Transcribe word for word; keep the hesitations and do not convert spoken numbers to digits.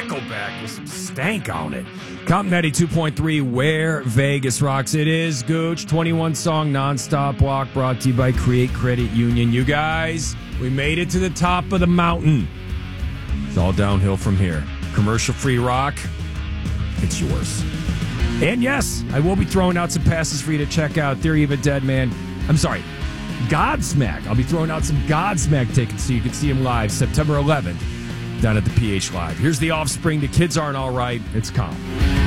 Nickelback with some stank on it. Comp ninety-two point three, where Vegas rocks. It is Gooch, twenty-one song nonstop walk brought to you by Create Credit Union. You guys, we made it to the top of the mountain. It's all downhill from here. Commercial-free rock, it's yours. And yes, I will be throwing out some passes for you to check out Theory of a Dead Man. I'm sorry, Godsmack. I'll be throwing out some Godsmack tickets so you can see him live September eleventh down at the P H Live. Here's The Offspring. The kids aren't all right. It's calm.